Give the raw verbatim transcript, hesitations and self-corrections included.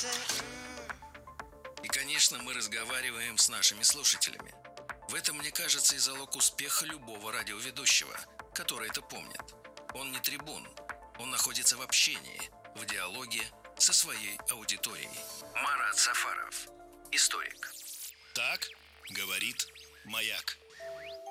И, конечно, мы разговариваем с нашими слушателями. В этом, мне кажется, и залог успеха любого радиоведущего, который это помнит. Он не трибун, он находится в общении, в диалоге со своей аудиторией. Марат Сафаров, историк. Так говорит Маяк.